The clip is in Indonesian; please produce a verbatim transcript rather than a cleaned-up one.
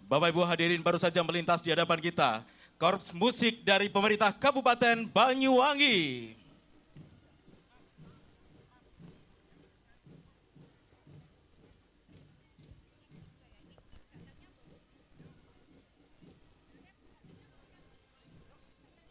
Bapak Ibu hadirin baru saja melintas di hadapan kita. Korps Musik dari pemerintah Kabupaten Banyuwangi.